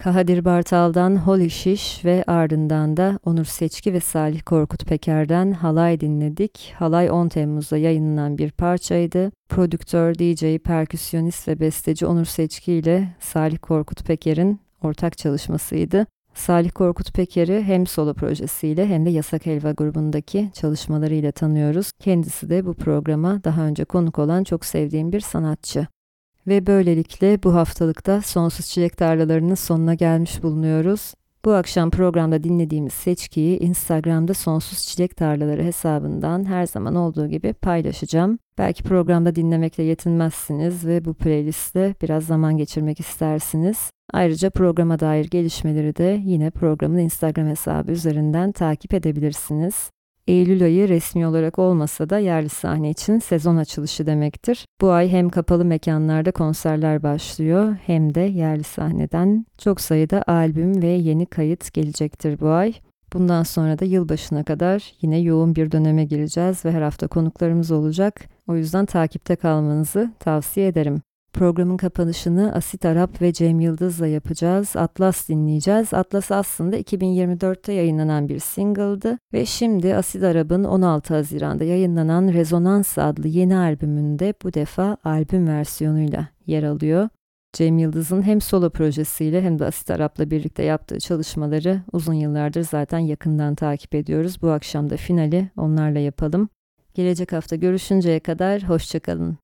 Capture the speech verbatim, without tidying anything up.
Kadir Bartal'dan Holy Şiş ve ardından da Onur Seçki ve Salih Korkut Peker'den Halay dinledik. Halay on Temmuz'da yayınlanan bir parçaydı. Prodüktör, D J, perküsyonist ve besteci Onur Seçki ile Salih Korkut Peker'in ortak çalışmasıydı. Salih Korkut Peker'i hem solo projesiyle hem de Yasak Helva grubundaki çalışmalarıyla tanıyoruz. Kendisi de bu programa daha önce konuk olan çok sevdiğim bir sanatçı. Ve böylelikle bu haftalıkta Sonsuz Çilek Tarlaları'nın sonuna gelmiş bulunuyoruz. Bu akşam programda dinlediğimiz seçkiyi Instagram'da Sonsuz Çilek Tarlaları hesabından her zaman olduğu gibi paylaşacağım. Belki programda dinlemekle yetinmezsiniz ve bu playlistte biraz zaman geçirmek istersiniz. Ayrıca programa dair gelişmeleri de yine programın Instagram hesabı üzerinden takip edebilirsiniz. Eylül ayı resmi olarak olmasa da yerli sahne için sezon açılışı demektir. Bu ay hem kapalı mekanlarda konserler başlıyor hem de yerli sahneden çok sayıda albüm ve yeni kayıt gelecektir bu ay. Bundan sonra da yılbaşına kadar yine yoğun bir döneme gireceğiz ve her hafta konuklarımız olacak. O yüzden takipte kalmanızı tavsiye ederim. Programın kapanışını Asit Arap ve Cem Yıldız'la yapacağız. Atlas dinleyeceğiz. Atlas aslında iki bin yirmi dörtte yayınlanan bir single'dı ve şimdi Asit Arap'ın on altı Haziran'da yayınlanan Rezonans adlı yeni albümünde bu defa albüm versiyonuyla yer alıyor. Cem Yıldız'ın hem solo projesiyle hem de Asit Arap'la birlikte yaptığı çalışmaları uzun yıllardır zaten yakından takip ediyoruz. Bu akşam da finali onlarla yapalım. Gelecek hafta görüşünceye kadar hoşça kalın.